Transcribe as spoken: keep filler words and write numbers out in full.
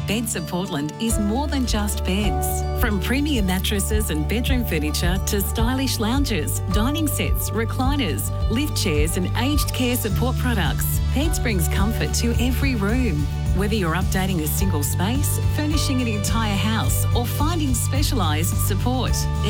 Beds of Portland is more than just beds. From premium mattresses and bedroom furniture to stylish lounges, dining sets, recliners, lift chairs and aged care support products, Beds brings comfort to every room. Whether you're updating a single space, furnishing an entire house or finding specialised support,